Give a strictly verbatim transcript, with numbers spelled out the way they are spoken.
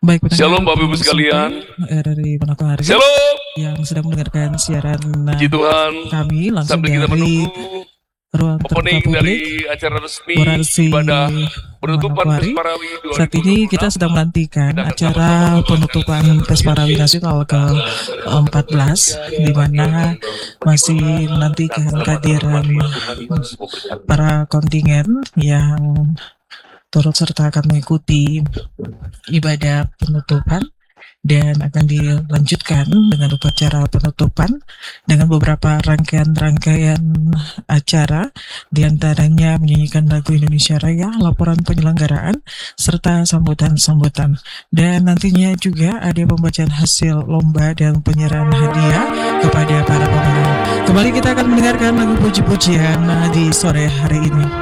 Baik pendengar Shalom Bapak Ibu Kompas sekalian. eh, dari Manokwari Shalom. yang sedang mendengarkan siaran Puji Tuhan. kami langsung Sambil kita dari menunggu ruang terbuka opening publik dari acara resmi Orasi ibadah penutupan Manokwari. Pesparawi dua ribu dua puluh enam. Saat ini kita sedang menantikan Kita akan acara sama-sama penutupan Pesparawi Nasional ke empat belas, di mana masih menantikan kehadiran para kontingen yang turut serta akan mengikuti ibadah penutupan dan akan dilanjutkan dengan upacara penutupan dengan beberapa rangkaian-rangkaian acara, diantaranya menyanyikan lagu Indonesia Raya, laporan penyelenggaraan, serta sambutan-sambutan. Dan nantinya juga ada pembacaan hasil lomba dan penyerahan hadiah kepada para pemenang. Kembali kita akan mendengarkan lagu puji-pujian di sore hari ini.